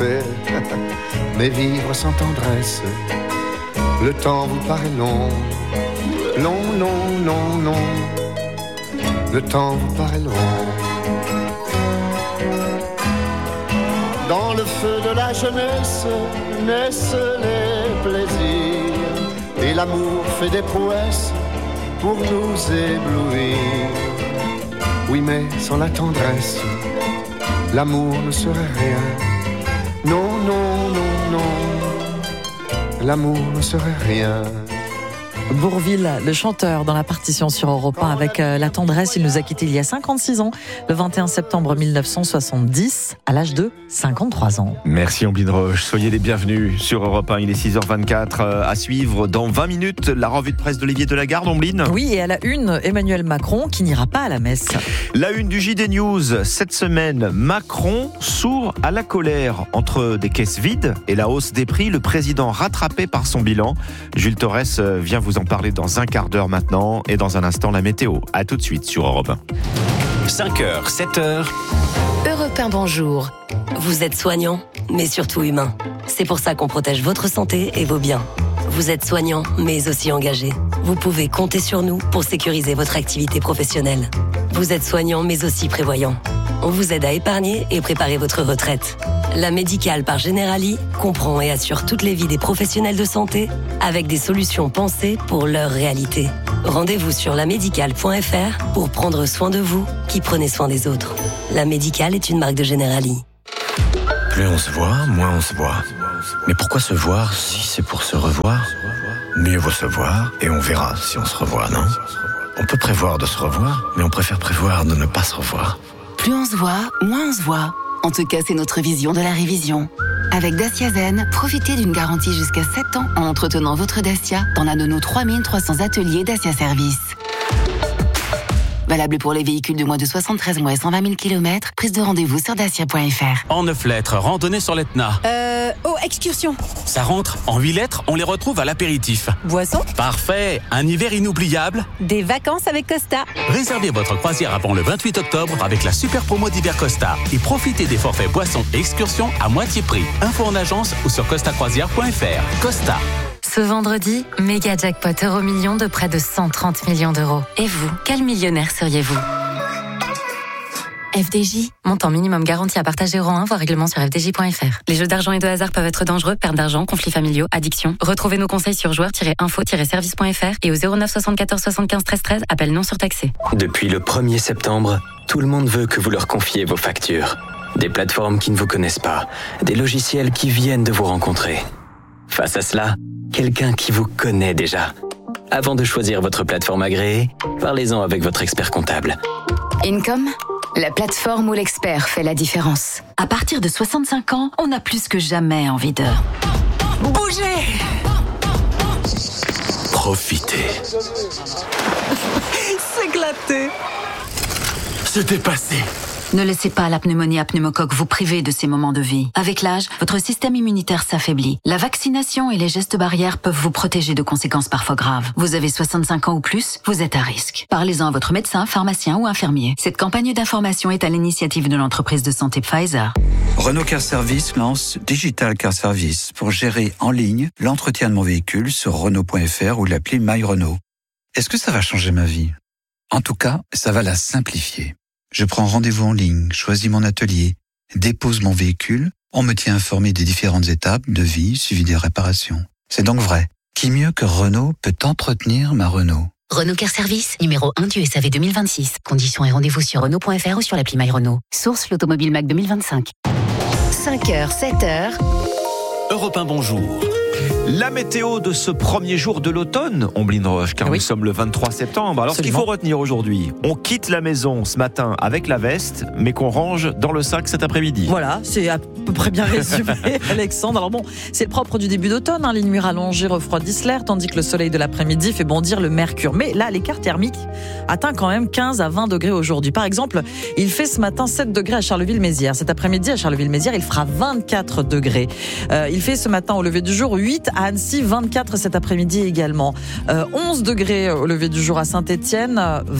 faire. Mais vivre sans tendresse, le temps vous paraît long. Long, long, long, long. Le temps vous paraît long. Dans le feu de la jeunesse naissent les plaisirs, et l'amour fait des prouesses pour nous éblouir. Oui, mais sans la tendresse, l'amour ne serait rien. Non, non, non, non, l'amour ne serait rien. Bourvil, le chanteur dans la partition sur Europe 1 avec la tendresse. Il nous a quittés il y a 56 ans, le 21 septembre 1970, à l'âge de 53 ans. Merci Omblin Roche, soyez les bienvenus sur Europe 1, il est 6h24, à suivre dans 20 minutes la revue de presse d'Olivier Delagarde, Omblin. Oui, et à la une, Emmanuel Macron qui n'ira pas à la messe. La une du JD News, cette semaine, Macron sourd à la colère. Entre des caisses vides et la hausse des prix, le président rattrapé par son bilan. Jules Torres vient vous en parler dans un quart d'heure maintenant, et dans un instant la météo. À tout de suite sur Europe 1. 5h, 7h. Europe 1, bonjour. Vous êtes soignant, mais surtout humain. C'est pour ça qu'on protège votre santé et vos biens. Vous êtes soignant, mais aussi engagé. Vous pouvez compter sur nous pour sécuriser votre activité professionnelle. Vous êtes soignant, mais aussi prévoyant. On vous aide à épargner et préparer votre retraite. La Médicale par Generali comprend et assure toutes les vies des professionnels de santé avec des solutions pensées pour leur réalité. Rendez-vous sur lamédicale.fr pour prendre soin de vous qui prenez soin des autres. La Médicale est une marque de Generali. Plus on se voit, moins on se voit. Mais pourquoi se voir si c'est pour se revoir ? Mieux vaut se voir et on verra si on se revoit, non ? On peut prévoir de se revoir, mais on préfère prévoir de ne pas se revoir. Plus on se voit, moins on se voit. En tout cas, c'est notre vision de la révision. Avec Dacia Zen, profitez d'une garantie jusqu'à 7 ans en entretenant votre Dacia dans l'un de nos 3300 ateliers Dacia Service. Valable pour les véhicules de moins de 73 mois et 120 000 km. Prise de rendez-vous sur dacia.fr. En 9 lettres, randonnée sur l'Etna. Excursion. Ça rentre. En 8 lettres, on les retrouve à l'apéritif. Boisson. Parfait. Un hiver inoubliable. Des vacances avec Costa. Réservez votre croisière avant le 28 octobre avec la super promo d'hiver Costa. Et profitez des forfaits boissons et excursions à moitié prix. Info en agence ou sur costacroisière.fr. Costa. Ce vendredi, méga jackpot Euromillions de près de 130 millions d'euros. Et vous, quel millionnaire seriez-vous ? FDJ, montant minimum garanti à partager euro 1, voire règlement sur fdj.fr. Les jeux d'argent et de hasard peuvent être dangereux, perte d'argent, conflits familiaux, addiction. Retrouvez nos conseils sur joueurs-info-service.fr et au 09 74 75 13 13, appel non surtaxé. Depuis le 1er septembre, tout le monde veut que vous leur confiez vos factures. Des plateformes qui ne vous connaissent pas, des logiciels qui viennent de vous rencontrer. Face à cela, quelqu'un qui vous connaît déjà. Avant de choisir votre plateforme agréée, parlez-en avec votre expert comptable. Income, la plateforme où l'expert fait la différence. À partir de 65 ans, on a plus que jamais envie de... bouger. Profitez. S'éclater. C'était passé. Ne laissez pas la pneumonie à pneumocoque vous priver de ces moments de vie. Avec l'âge, votre système immunitaire s'affaiblit. La vaccination et les gestes barrières peuvent vous protéger de conséquences parfois graves. Vous avez 65 ans ou plus, vous êtes à risque. Parlez-en à votre médecin, pharmacien ou infirmier. Cette campagne d'information est à l'initiative de l'entreprise de santé Pfizer. Renault Car Service lance Digital Car Service pour gérer en ligne l'entretien de mon véhicule sur Renault.fr ou l'appli My Renault. Est-ce que ça va changer ma vie ? En tout cas, ça va la simplifier. Je prends rendez-vous en ligne, choisis mon atelier, dépose mon véhicule, on me tient informé des différentes étapes de vie suivi des réparations. C'est donc vrai. Qui mieux que Renault peut entretenir ma Renault ? Renault Car Service, numéro 1 du SAV 2026. Conditions et rendez-vous sur Renault.fr ou sur l'appli My Renault. Source l'Automobile Mac 2025. 5h, 7h. Europe 1, bonjour. La météo de ce premier jour de l'automne, Omblin Roche, car oui. Nous sommes le 23 septembre. Alors, Absolument. ce qu'il faut retenir aujourd'hui, on quitte la maison ce matin avec la veste, mais qu'on range dans le sac cet après-midi. Voilà, c'est à peu près bien résumé, Alexandre. Alors bon, c'est le propre du début d'automne. Les nuits rallongées refroidissent l'air, tandis que le soleil de l'après-midi fait bondir le mercure. Mais là, l'écart thermique atteint quand même 15 à 20 degrés aujourd'hui. Par exemple, il fait ce matin 7 degrés à Charleville-Mézières. Cet après-midi, à Charleville-Mézières, il fera 24 degrés. Il fait ce matin au lever du jour 8 à Annecy, 24 cet après-midi également. 11 degrés au lever du jour à Saint-Étienne,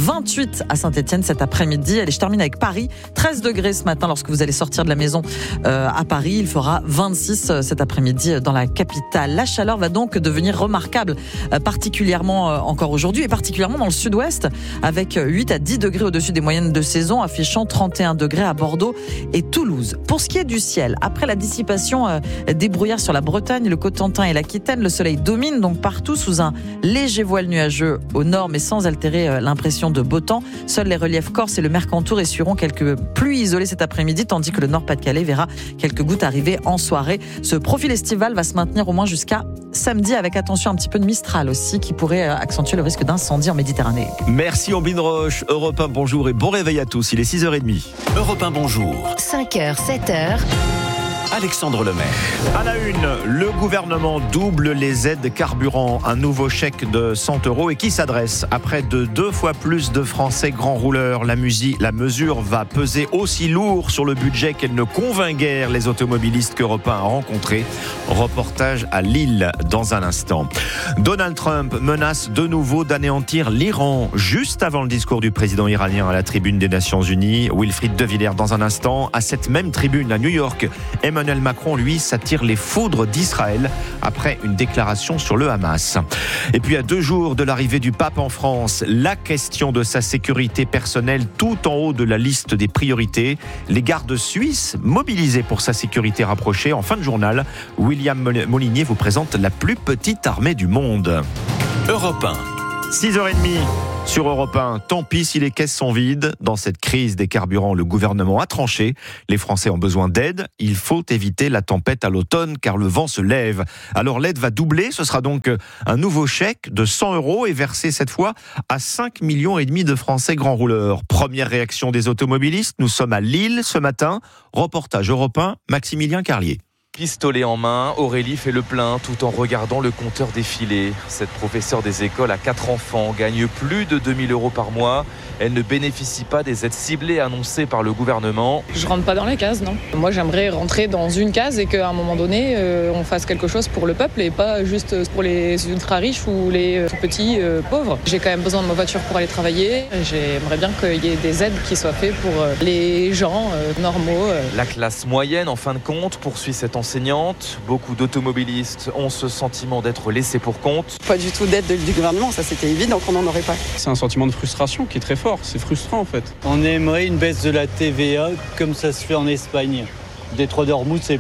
28 à Saint-Étienne cet après-midi. Allez, je termine avec Paris, 13 degrés ce matin lorsque vous allez sortir de la maison à Paris. Il fera 26 cet après-midi dans la capitale. La chaleur va donc devenir remarquable, particulièrement encore aujourd'hui et particulièrement dans le sud-ouest, avec 8 à 10 degrés au-dessus des moyennes de saison, affichant 31 degrés à Bordeaux et Toulouse. Pour ce qui est du ciel, après la dissipation des brouillards sur la Bretagne, le Cotentin et l'Aquitaine, le soleil domine donc partout sous un léger voile nuageux au nord, mais sans altérer l'impression de beau temps. Seuls les reliefs corses et le Mercantour essuieront quelques pluies isolées cet après-midi, tandis que le Nord-Pas-de-Calais verra quelques gouttes arriver en soirée. Ce profil estival va se maintenir au moins jusqu'à samedi, avec attention un petit peu de Mistral aussi, qui pourrait accentuer le risque d'incendie en Méditerranée. Merci Ambline Roche. Europe 1, bonjour et bon réveil à tous. Il est 6h30. Europe 1, bonjour. 5h, 7h. Alexandre Lemaire. À la une, le gouvernement double les aides carburant. Un nouveau chèque de 100 € et qui s'adresse à près de 2 fois plus de Français grands rouleurs. La mesure va peser aussi lourd sur le budget qu'elle ne convainc guère les automobilistes qu'Europe 1 a rencontrés. Reportage à Lille dans un instant. Donald Trump menace de nouveau d'anéantir l'Iran juste avant le discours du président iranien à la tribune des Nations Unies. Wilfried De Villers dans un instant. À cette même tribune à New York, Emmanuel Macron, lui, s'attire les foudres d'Israël après une déclaration sur le Hamas. Et puis à 2 jours de l'arrivée du pape en France, la question de sa sécurité personnelle tout en haut de la liste des priorités. Les gardes suisses mobilisés pour sa sécurité rapprochée. En fin de journal, William Molinier vous présente la plus petite armée du monde. Europe 1. 6h30 sur Europe 1. Tant pis si les caisses sont vides. Dans cette crise des carburants, le gouvernement a tranché. Les Français ont besoin d'aide. Il faut éviter la tempête à l'automne car le vent se lève. Alors l'aide va doubler. Ce sera donc un nouveau chèque de 100 € et versé cette fois à 5,5 millions de Français grands rouleurs. Première réaction des automobilistes. Nous sommes à Lille ce matin. Reportage Europe 1, Maximilien Carlier. Pistolet en main, Aurélie fait le plein tout en regardant le compteur défiler. Cette professeure des écoles a 4 enfants, gagne plus de 2 000 € par mois. Elle ne bénéficie pas des aides ciblées annoncées par le gouvernement. Je rentre pas dans les cases, non. Moi, j'aimerais rentrer dans une case et qu'à un moment donné, on fasse quelque chose pour le peuple et pas juste pour les ultra riches ou les petits pauvres. J'ai quand même besoin de ma voiture pour aller travailler. J'aimerais bien qu'il y ait des aides qui soient faites pour les gens normaux. La classe moyenne, en fin de compte, poursuit cette enseignante. Beaucoup d'automobilistes ont ce sentiment d'être laissés pour compte. Pas du tout d'aide du gouvernement, ça c'était évident qu'on n'en aurait pas. C'est un sentiment de frustration qui est très fort, c'est frustrant en fait. On aimerait une baisse de la TVA comme ça se fait en Espagne. Détroit d'Ormuz, c'est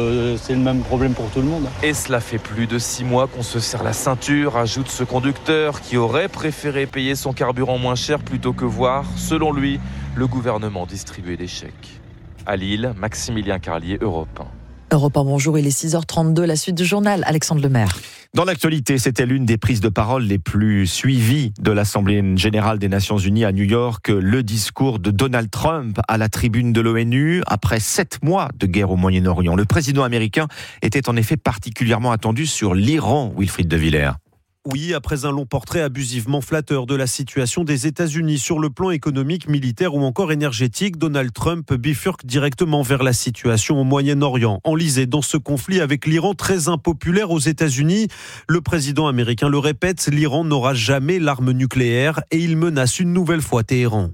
le même problème pour tout le monde. Et cela fait plus de 6 mois qu'on se serre la ceinture, ajoute ce conducteur qui aurait préféré payer son carburant moins cher plutôt que voir, selon lui, le gouvernement distribuer des chèques. À Lille, Maximilien Carlier, Europe 1. Europe 1, bonjour, il est 6h32, la suite du journal, Alexandre Lemaire. Dans l'actualité, c'était l'une des prises de parole les plus suivies de l'Assemblée générale des Nations Unies à New York, le discours de Donald Trump à la tribune de l'ONU après 7 mois de guerre au Moyen-Orient. Le président américain était en effet particulièrement attendu sur l'Iran, Wilfried De Villers. Oui, après un long portrait abusivement flatteur de la situation des États-Unis sur le plan économique, militaire ou encore énergétique, Donald Trump bifurque directement vers la situation au Moyen-Orient. Enlisé dans ce conflit avec l'Iran très impopulaire aux États-Unis, le président américain le répète, l'Iran n'aura jamais l'arme nucléaire et il menace une nouvelle fois Téhéran.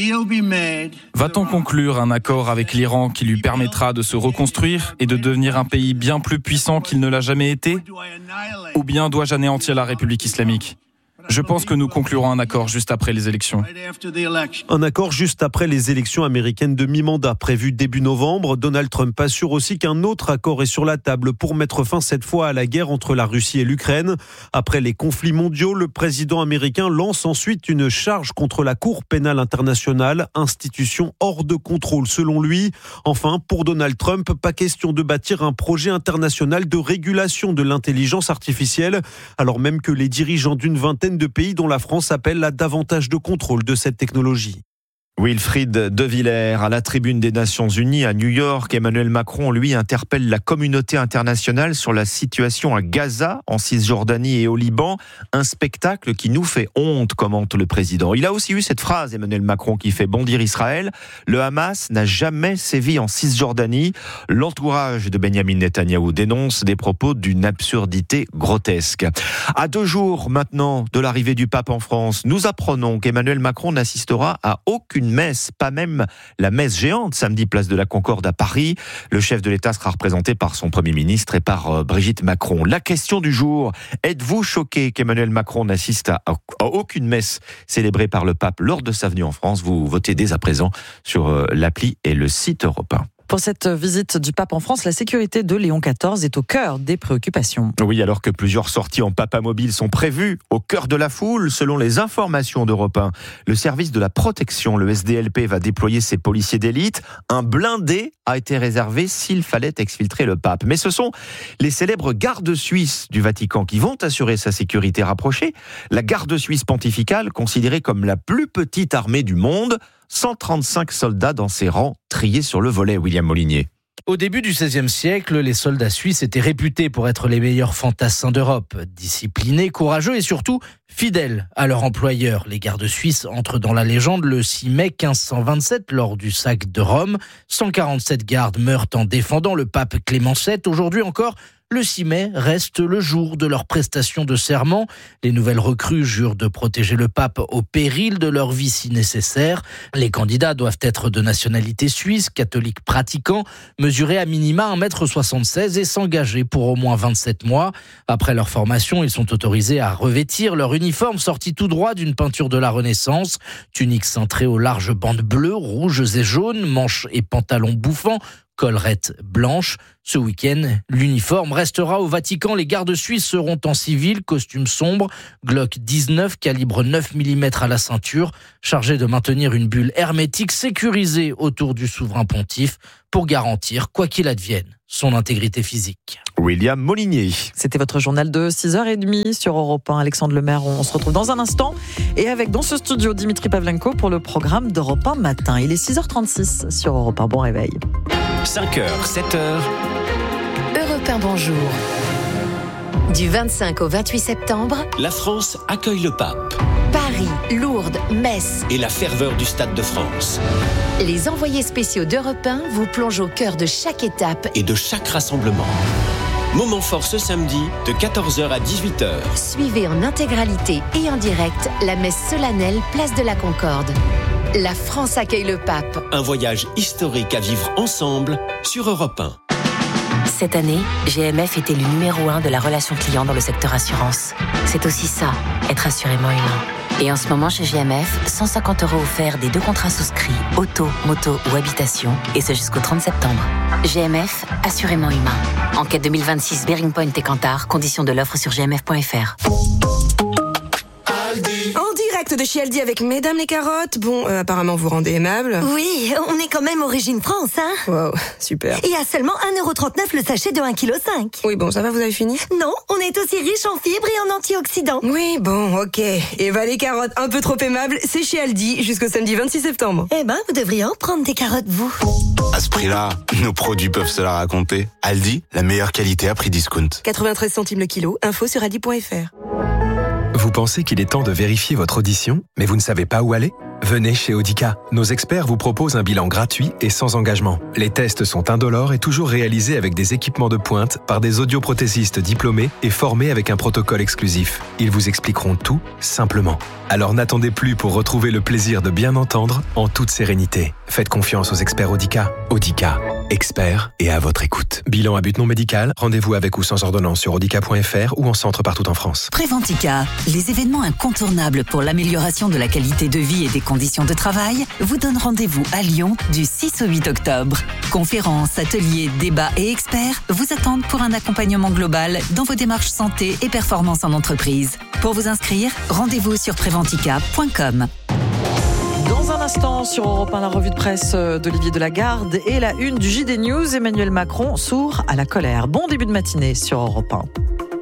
Va-t-on conclure un accord avec l'Iran qui lui permettra de se reconstruire et de devenir un pays bien plus puissant qu'il ne l'a jamais été ? Ou bien dois-je anéantir la République islamique ? Je pense que nous conclurons un accord juste après les élections. Un accord juste après les élections américaines de mi-mandat prévues début novembre. Donald Trump assure aussi qu'un autre accord est sur la table pour mettre fin cette fois à la guerre entre la Russie et l'Ukraine. Après les conflits mondiaux, le président américain lance ensuite une charge contre la Cour pénale internationale, institution hors de contrôle selon lui. Enfin, pour Donald Trump, pas question de bâtir un projet international de régulation de l'intelligence artificielle, alors même que les dirigeants d'une vingtaine de pays dont la France appelle à davantage de contrôle de cette technologie. Wilfried De Villers, à la tribune des Nations Unies à New York, Emmanuel Macron, lui, interpelle la communauté internationale sur la situation à Gaza, en Cisjordanie et au Liban. Un spectacle qui nous fait honte, commente le président. Il a aussi eu cette phrase, Emmanuel Macron, qui fait bondir Israël. Le Hamas n'a jamais sévi en Cisjordanie. L'entourage de Benyamin Netanyahou dénonce des propos d'une absurdité grotesque. À 2 jours maintenant de l'arrivée du pape en France, nous apprenons qu'Emmanuel Macron n'assistera à aucune messe, pas même la messe géante samedi place de la Concorde à Paris. Le chef de l'État sera représenté par son Premier ministre et par Brigitte Macron. La question du jour, êtes-vous choqué qu'Emmanuel Macron n'assiste à aucune messe célébrée par le pape lors de sa venue en France? Vous votez dès à présent sur l'appli et le site européen. Pour cette visite du pape en France, la sécurité de Léon XIV est au cœur des préoccupations. Oui, alors que plusieurs sorties en papamobile sont prévues au cœur de la foule, selon les informations d'Europe 1, le service de la protection, le SDLP, va déployer ses policiers d'élite. Un blindé a été réservé s'il fallait exfiltrer le pape. Mais ce sont les célèbres gardes suisses du Vatican qui vont assurer sa sécurité rapprochée. La garde suisse pontificale, considérée comme la plus petite armée du monde, 135 soldats dans ses rangs, triés sur le volet, William Molinier. Au début du XVIe siècle, les soldats suisses étaient réputés pour être les meilleurs fantassins d'Europe. Disciplinés, courageux et surtout fidèles à leur employeur. Les gardes suisses entrent dans la légende le 6 mai 1527 lors du sac de Rome. 147 gardes meurent en défendant le pape Clément VII. Aujourd'hui encore, le 6 mai reste le jour de leur prestation de serment. Les nouvelles recrues jurent de protéger le pape au péril de leur vie si nécessaire. Les candidats doivent être de nationalité suisse, catholique pratiquant, mesurer à minima 1m76 et s'engager pour au moins 27 mois. Après leur formation, ils sont autorisés à revêtir leur uniforme sorti tout droit d'une peinture de la Renaissance. Tunique cintrée aux larges bandes bleues, rouges et jaunes, manches et pantalons bouffants, collerette blanche. Ce week-end, l'uniforme restera au Vatican. Les gardes suisses seront en civil, costume sombre, Glock 19, calibre 9 mm à la ceinture, chargé de maintenir une bulle hermétique sécurisée autour du souverain pontife pour garantir, quoi qu'il advienne, son intégrité physique. William Molinier. C'était votre journal de 6h30 sur Europe 1. Alexandre Lemaire, on se retrouve dans un instant. Et avec dans ce studio Dimitri Pavlenko pour le programme d'Europe 1 matin. Il est 6h36 sur Europe 1. Bon réveil. 5h, 7h. Europe 1, bonjour. Du 25 au 28 septembre, la France accueille le pape. Paris, Lourdes, Metz et la ferveur du Stade de France. Les envoyés spéciaux d'Europe 1 vous plongent au cœur de chaque étape et de chaque rassemblement. Moment fort ce samedi de 14h à 18h. Suivez en intégralité et en direct la messe solennelle Place de la Concorde. La France accueille le pape. Un voyage historique à vivre ensemble sur Europe 1. Cette année, GMF était le numéro 1 de la relation client dans le secteur assurance. C'est aussi ça, être assurément humain. Et en ce moment chez GMF, 150 € offerts des 2 contrats souscrits, auto, moto ou habitation, et ce jusqu'au 30 septembre. GMF, assurément humain. Enquête 2026 Bearing Point et Kantar, conditions de l'offre sur gmf.fr. En direct de chez Aldi avec Mesdames les carottes. Bon, apparemment vous rendez aimable. Oui, on est quand même origine France, hein. Wow, super. Et à seulement 1,39 € le sachet de 1,5 kg. Oui, bon, ça va, vous avez fini? Non, on est aussi riche en fibres et en antioxydants. Oui, bon, ok. Et bah les carottes un peu trop aimables, c'est chez Aldi jusqu'au samedi 26 septembre. Eh ben, vous devriez en prendre des carottes, vous. À ce prix-là, nos produits peuvent se la raconter. Aldi, la meilleure qualité à prix discount. 93 centimes le kilo, info sur aldi.fr. Vous pensez qu'il est temps de vérifier votre audition, mais vous ne savez pas où aller? Venez chez Audica. Nos experts vous proposent un bilan gratuit et sans engagement. Les tests sont indolores et toujours réalisés avec des équipements de pointe par des audioprothésistes diplômés et formés avec un protocole exclusif. Ils vous expliqueront tout simplement. Alors n'attendez plus pour retrouver le plaisir de bien entendre en toute sérénité. Faites confiance aux experts Audica. Audica, experts et à votre écoute. Bilan à but non médical, rendez-vous avec ou sans ordonnance sur audica.fr ou en centre partout en France. Préventica, les événements incontournables pour l'amélioration de la qualité de vie et des conditions de travail, vous donnent rendez-vous à Lyon du 6 au 8 octobre. Conférences, ateliers, débats et experts vous attendent pour un accompagnement global dans vos démarches santé et performance en entreprise. Pour vous inscrire, rendez-vous sur préventica.com. Dans un instant, sur Europe 1, la revue de presse d'Olivier Delagarde et la une du JD News, Emmanuel Macron sourd à la colère. Bon début de matinée sur Europe 1.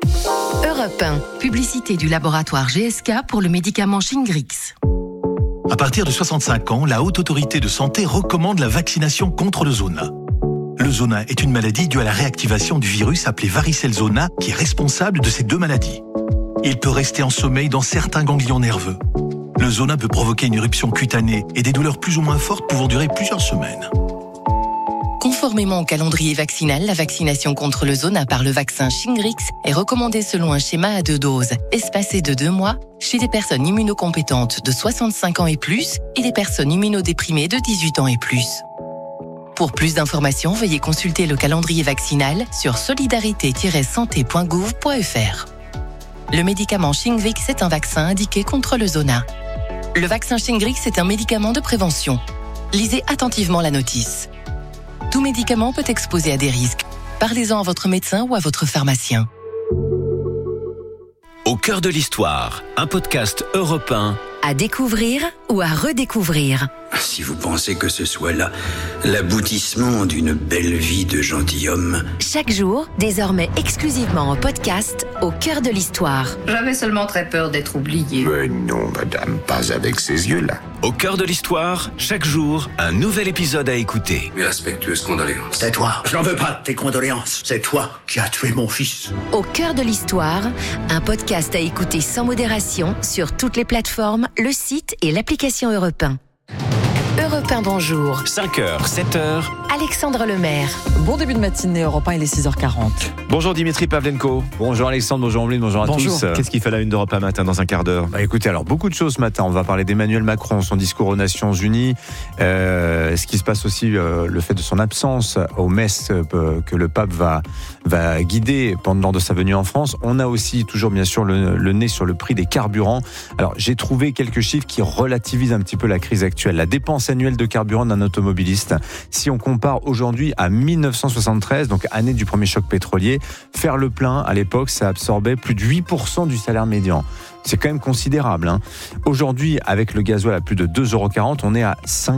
Europe 1, publicité du laboratoire GSK pour le médicament Shingrix. À partir de 65 ans, la Haute Autorité de Santé recommande la vaccination contre le zona. Le zona est une maladie due à la réactivation du virus appelé varicelle zona qui est responsable de ces deux maladies. Il peut rester en sommeil dans certains ganglions nerveux. Le zona peut provoquer une éruption cutanée et des douleurs plus ou moins fortes pouvant durer plusieurs semaines. Conformément au calendrier vaccinal, la vaccination contre le zona par le vaccin Shingrix est recommandée selon un schéma à 2 doses, espacées de 2 mois, chez les personnes immunocompétentes de 65 ans et plus et les personnes immunodéprimées de 18 ans et plus. Pour plus d'informations, veuillez consulter le calendrier vaccinal sur solidarité-santé.gouv.fr. Le médicament Shingrix est un vaccin indiqué contre le zona. Le vaccin Shingrix est un médicament de prévention. Lisez attentivement la notice. Tout médicament peut exposer à des risques. Parlez-en à votre médecin ou à votre pharmacien. Au cœur de l'histoire, un podcast Europe 1. À découvrir ou à redécouvrir. Si vous pensez que ce soit là l'aboutissement d'une belle vie de gentilhomme. Chaque jour, désormais exclusivement en podcast, au cœur de l'histoire. J'avais seulement très peur d'être oublié. Mais non, madame, pas avec ces yeux-là. Au cœur de l'histoire, chaque jour, un nouvel épisode à écouter. Mes respectueuses condoléances. C'est toi. Je n'en veux pas de tes condoléances. C'est toi qui as tué mon fils. Au cœur de l'histoire, un podcast à écouter sans modération sur toutes les plateformes, le site et l'application Europe 1. Europe 1, bonjour. 5h, 7h. Alexandre Lemaire. Bon début de matinée, Europe 1, il est 6h40. Bonjour Dimitri Pavlenko. Bonjour Alexandre, bonjour Ambline, bonjour à tous. Qu'est-ce qu'il fait à la une d'Europe 1 matin dans un quart d'heure ? Écoutez, alors beaucoup de choses ce matin. On va parler d'Emmanuel Macron, son discours aux Nations Unies, ce qui se passe aussi, le fait de son absence aux messes que le pape va guider lors de sa venue en France. On a aussi toujours bien sûr le nez sur le prix des carburants. Alors j'ai trouvé quelques chiffres qui relativisent un petit peu la crise actuelle. La dépense annuelle de carburant d'un automobiliste, si on compare aujourd'hui à 1973, donc année du premier choc pétrolier, faire le plein à l'époque, ça absorbait plus de 8% du salaire médian. C'est quand même considérable. Aujourd'hui, avec le gasoil à plus de 2,40 €, on est à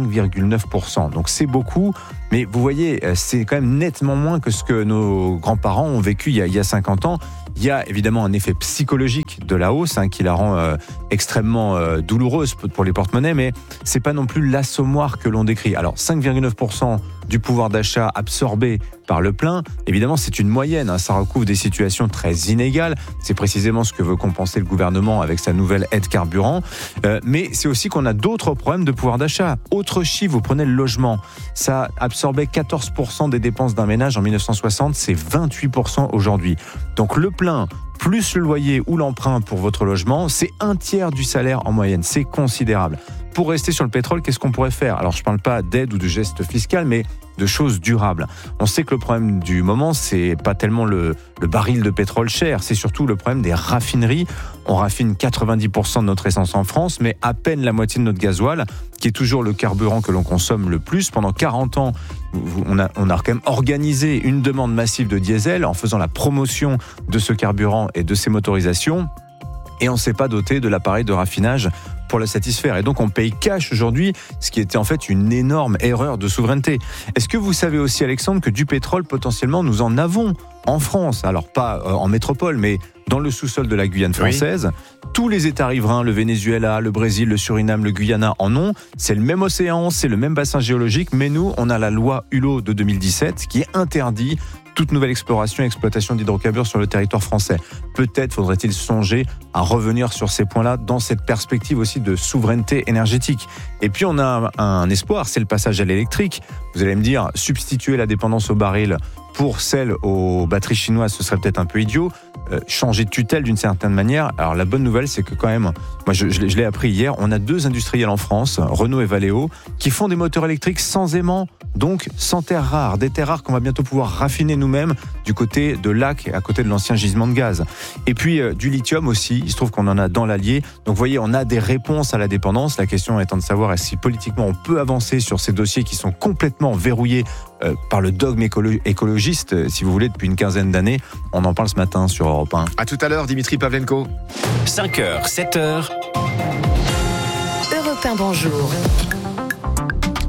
5,9%. Donc c'est beaucoup, mais vous voyez, c'est quand même nettement moins que ce que nos grands-parents ont vécu il y a 50 ans. Il y a évidemment un effet psychologique de la hausse qui la rend extrêmement douloureuse pour les porte-monnaies, mais c'est pas non plus l'assommoir que l'on décrit. Alors 5,9% du pouvoir d'achat absorbé par le plein, évidemment c'est une moyenne, ça recouvre des situations très inégales, c'est précisément ce que veut compenser le gouvernement avec sa nouvelle aide carburant, mais c'est aussi qu'on a d'autres problèmes de pouvoir d'achat. Autre chiffre, vous prenez le logement, ça absorbait 14% des dépenses d'un ménage en 1960, c'est 28% aujourd'hui. Donc le plein plus le loyer ou l'emprunt pour votre logement, c'est 1/3 du salaire en moyenne, c'est considérable. Pour rester sur le pétrole, qu'est-ce qu'on pourrait faire ? Alors je ne parle pas d'aide ou de gestes fiscaux, mais de choses durables. On sait que le problème du moment, c'est pas tellement le baril de pétrole cher, c'est surtout le problème des raffineries. On raffine 90% de notre essence en France, mais à peine la moitié de notre gasoil, qui est toujours le carburant que l'on consomme le plus. Pendant 40 ans, on a quand même organisé une demande massive de diesel en faisant la promotion de ce carburant et de ses motorisations. Et on ne s'est pas doté de l'appareil de raffinage pour le satisfaire. Et donc on paye cash aujourd'hui, ce qui était en fait une énorme erreur de souveraineté. Est-ce que vous savez aussi, Alexandre, que du pétrole, potentiellement, nous en avons en France ? Alors pas en métropole, mais dans le sous-sol de la Guyane française. Oui. Tous les États riverains, le Venezuela, le Brésil, le Suriname, le Guyana en ont. C'est le même océan, c'est le même bassin géologique, mais nous, on a la loi Hulot de 2017 qui interdit toute nouvelle exploration et exploitation d'hydrocarbures sur le territoire français. Peut-être faudrait-il songer à revenir sur ces points-là dans cette perspective aussi de souveraineté énergétique. Et puis on a un espoir, c'est le passage à l'électrique. Vous allez me dire, substituer la dépendance au baril pour celle aux batteries chinoises, ce serait peut-être un peu idiot. Changer de tutelle d'une certaine manière. Alors la bonne nouvelle, c'est que quand même, moi je l'ai appris hier, on a 2 industriels en France, Renault et Valeo, qui font des moteurs électriques sans aimant, donc sans terres rares, des terres rares qu'on va bientôt pouvoir raffiner nous-mêmes du côté de Lac, à côté de l'ancien gisement de gaz. Et puis du lithium aussi, il se trouve qu'on en a dans l'Allier. Donc vous voyez, on a des réponses à la dépendance. La question étant de savoir si politiquement on peut avancer sur ces dossiers qui sont complètement verrouillés par le dogme écologiste, si vous voulez, depuis une quinzaine d'années. On en parle ce matin sur Europe 1. À tout à l'heure, Dimitri Pavlenko. 5h, 7h. Europe 1, bonjour.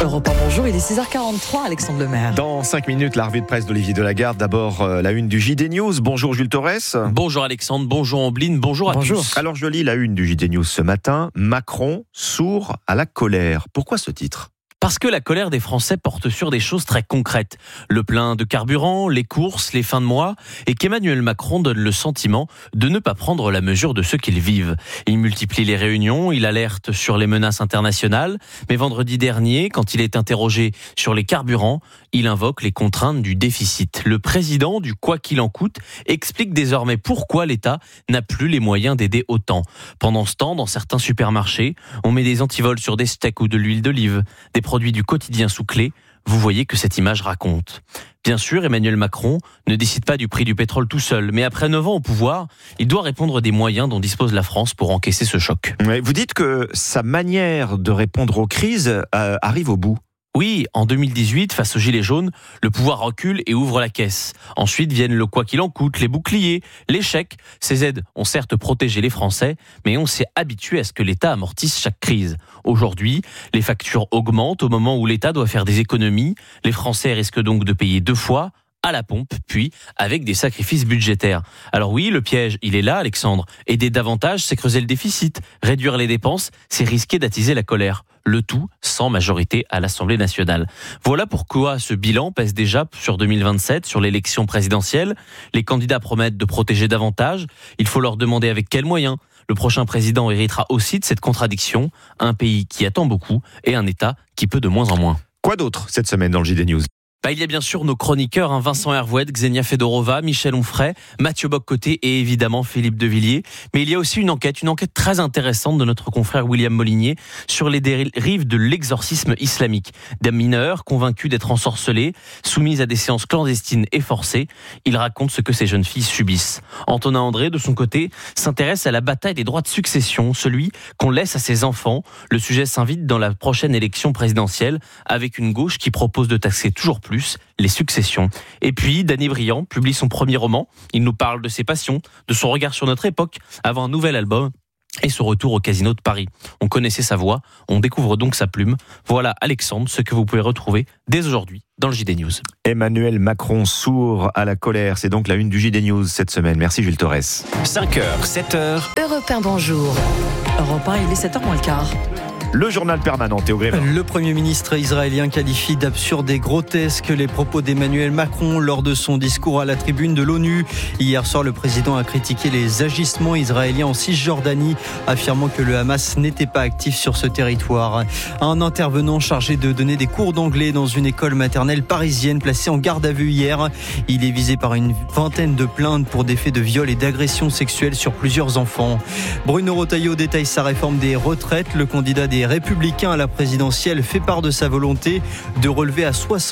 Europe 1, bonjour, il est 6h43, Alexandre Lemaire. Dans 5 minutes, la revue de presse d'Olivier Delagarde. D'abord, la une du JD News. Bonjour Jules Torres. Bonjour Alexandre, bonjour Ambline, bonjour à tous. Alors je lis la une du JD News ce matin. Macron sourd à la colère. Pourquoi ce titre ? Parce que la colère des Français porte sur des choses très concrètes. Le plein de carburant, les courses, les fins de mois, et qu'Emmanuel Macron donne le sentiment de ne pas prendre la mesure de ce qu'ils vivent. Il multiplie les réunions, il alerte sur les menaces internationales, mais vendredi dernier, quand il est interrogé sur les carburants, il invoque les contraintes du déficit. Le président du quoi qu'il en coûte explique désormais pourquoi l'État n'a plus les moyens d'aider autant. Pendant ce temps, dans certains supermarchés, on met des antivols sur des steaks ou de l'huile d'olive, des produits du quotidien sous clé. Vous voyez que cette image raconte. Bien sûr, Emmanuel Macron ne décide pas du prix du pétrole tout seul, mais après 9 ans au pouvoir, il doit répondre des moyens dont dispose la France pour encaisser ce choc. Vous dites que sa manière de répondre aux crises arrive au bout. Oui, en 2018, face aux Gilets jaunes, le pouvoir recule et ouvre la caisse. Ensuite viennent le quoi qu'il en coûte, les boucliers, les chèques. Ces aides ont certes protégé les Français, mais on s'est habitué à ce que l'État amortisse chaque crise. Aujourd'hui, les factures augmentent au moment où l'État doit faire des économies. Les Français risquent donc de payer 2 fois, à la pompe, puis avec des sacrifices budgétaires. Alors oui, le piège, il est là, Alexandre. Aider davantage, c'est creuser le déficit. Réduire les dépenses, c'est risquer d'attiser la colère. Le tout sans majorité à l'Assemblée nationale. Voilà pourquoi ce bilan pèse déjà sur 2027, sur l'élection présidentielle. Les candidats promettent de protéger davantage. Il faut leur demander avec quels moyens. Le prochain président héritera aussi de cette contradiction. Un pays qui attend beaucoup et un État qui peut de moins en moins. Quoi d'autre cette semaine dans le JD News ? Il y a bien sûr nos chroniqueurs, Vincent Hervouet, Xenia Fedorova, Michel Onfray, Mathieu Bock-Côté et évidemment Philippe Devilliers. Mais il y a aussi une enquête très intéressante de notre confrère William Molinier sur les dérives de l'exorcisme islamique. Des mineurs convaincus d'être ensorcelés, soumis à des séances clandestines et forcées. Il raconte ce que ces jeunes filles subissent. Antonin André, de son côté, s'intéresse à la bataille des droits de succession, celui qu'on laisse à ses enfants. Le sujet s'invite dans la prochaine élection présidentielle avec une gauche qui propose de taxer toujours plus les successions. Et puis, Danny Briand publie son premier roman. Il nous parle de ses passions, de son regard sur notre époque, avant un nouvel album et son retour au Casino de Paris. On connaissait sa voix, on découvre donc sa plume. Voilà, Alexandre, ce que vous pouvez retrouver dès aujourd'hui dans le JD News. Emmanuel Macron sourd à la colère, c'est donc la une du JD News cette semaine. Merci Jules Torres. 5h, 7h. Europe 1, bonjour. Europe 1, il est 7h moins le quart. Le journal permanent, Théo Grévin. Le Premier ministre israélien qualifie d'absurde et grotesque les propos d'Emmanuel Macron lors de son discours à la tribune de l'ONU. Hier soir, le président a critiqué les agissements israéliens en Cisjordanie, affirmant que le Hamas n'était pas actif sur ce territoire. Un intervenant chargé de donner des cours d'anglais dans une école maternelle parisienne placé en garde à vue hier. Il est visé par une vingtaine de plaintes pour des faits de viol et d'agression sexuelle sur plusieurs enfants. Bruno Retailleau détaille sa réforme des retraites. Le candidat des Républicains à la présidentielle fait part de sa volonté de relever à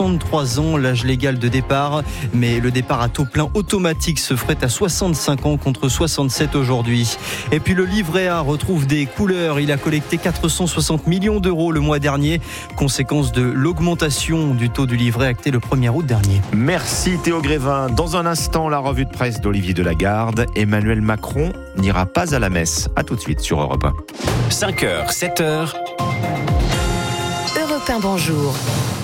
63 ans l'âge légal de départ. Mais le départ à taux plein automatique se ferait à 65 ans contre 67 aujourd'hui. Et puis le livret A retrouve des couleurs. Il a collecté 460 millions d'euros le mois dernier, conséquence de l'augmentation du taux du livret acté le 1er août dernier. Merci Théo Grévin. Dans un instant, la revue de presse d'Olivier Delagarde. Emmanuel Macron n'ira pas à la messe. À tout de suite sur Europe 1. 5h, 7h. Europe 1, bonjour.